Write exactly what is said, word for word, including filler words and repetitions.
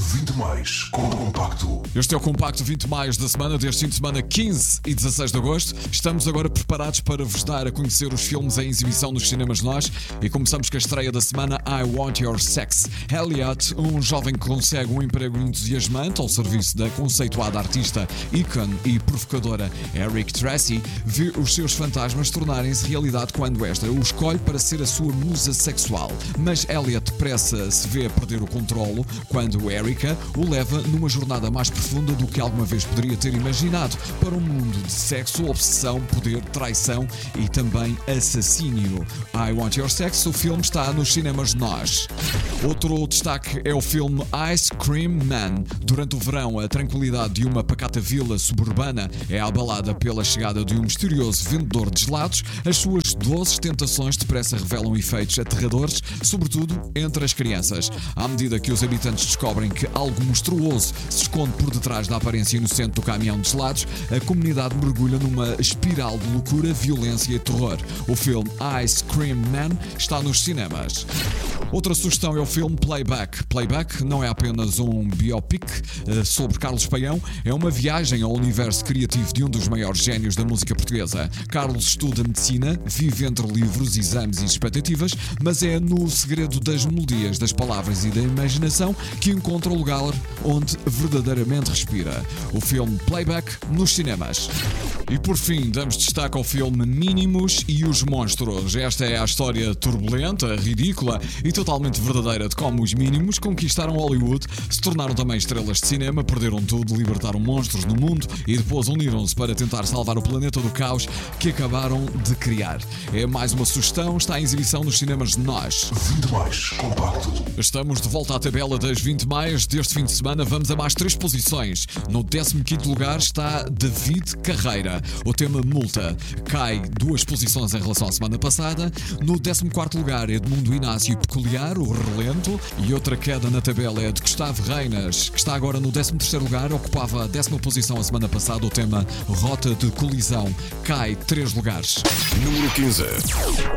vinte mais com o Compacto. Este é o Compacto vinte mais da semana, deste fim de semana quinze e dezasseis de agosto. Estamos agora preparados para vos dar a conhecer os filmes em exibição nos cinemas nós e começamos com a estreia da semana I Want Your Sex. Elliot, um jovem que consegue um emprego entusiasmante ao serviço da conceituada artista, ícone e provocadora Eric Tracy, vê os seus fantasmas tornarem-se realidade quando esta o escolhe para ser a sua musa sexual. Mas Elliot depressa se vê a perder o controlo quando Erica o leva numa jornada mais profunda do que alguma vez poderia ter imaginado, para um mundo de sexo, obsessão, poder, traição e também assassínio. I Want Your Sex, o filme está nos cinemas nós. Outro destaque é o filme Ice Cream Man. Durante o verão, a tranquilidade de uma pacata vila suburbana é abalada pela chegada de um misterioso vendedor de gelados. As suas doces tentações depressa revelam efeitos aterradores, sobretudo entre as crianças. À medida que os habitantes descobrem que algo monstruoso se esconde por detrás da aparência inocente do caminhão de gelados, a comunidade mergulha numa espiral de loucura, violência e terror. O filme Ice Cream Man está nos cinemas. Outra sugestão é o filme Playback. Playback não é apenas um biopic uh, sobre Carlos Paião, é uma viagem ao universo criativo de um dos maiores génios da música portuguesa. Carlos estuda medicina, vive entre livros, exames e expectativas, mas é no segredo das melodias, das palavras e da imaginação que encontra o lugar onde verdadeiramente respira. O filme Playback nos cinemas. E por fim, damos destaque ao filme Mínimos e os Monstros. Esta é a história turbulenta, ridícula e totalmente verdadeira de como os Mínimos conquistaram Hollywood, se tornaram também estrelas de cinema, perderam tudo, libertaram monstros no mundo e depois uniram-se para tentar salvar o planeta do caos que acabaram de criar. É mais uma sugestão, está em exibição nos cinemas de nós. vinte mais Compacto. Estamos de volta à tabela das vinte mais deste fim de semana. Vamos a mais três posições. No décimo quinto lugar está David Carreira. O tema Multa cai duas posições em relação à semana passada. No décimo quarto lugar, Edmundo Inácio Peculiar, o Relento. E outra queda na tabela é de Gustavo Reinas, que está agora no décimo terceiro lugar. Ocupava a décima posição a semana passada. O tema Rota de Colisão cai três lugares. Número quinze.